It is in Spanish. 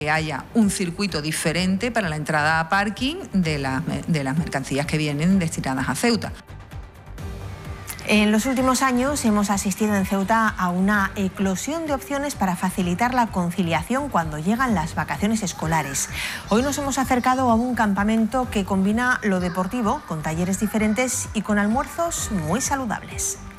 que haya un circuito diferente para la entrada a parking de las mercancías que vienen destinadas a Ceuta. En los últimos años hemos asistido en Ceuta a una eclosión de opciones para facilitar la conciliación cuando llegan las vacaciones escolares. Hoy nos hemos acercado a un campamento que combina lo deportivo con talleres diferentes y con almuerzos muy saludables.